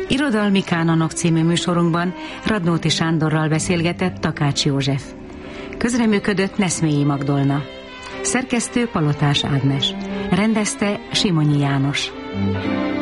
Irodalmi Kánonok című műsorunkban Radnóti Sándorral beszélgetett Takács József. Közreműködött Neszmélyi Magdolna. Szerkesztő Palotás Ágnes. Rendezte Simonyi János.